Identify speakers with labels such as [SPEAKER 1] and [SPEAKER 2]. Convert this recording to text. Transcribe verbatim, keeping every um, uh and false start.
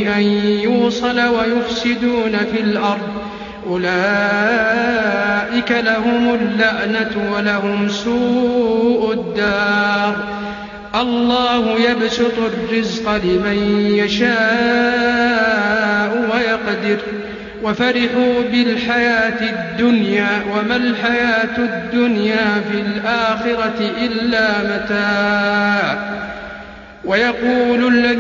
[SPEAKER 1] أن يوصل ويفسدون في الأرض أولئك لهم اللعنة ولهم سوء الدار. الله يبسط الرزق لمن يشاء ويقدر وفرحوا بالحياة الدنيا وما الحياة الدنيا في الآخرة إلا متاع. ويقول الذين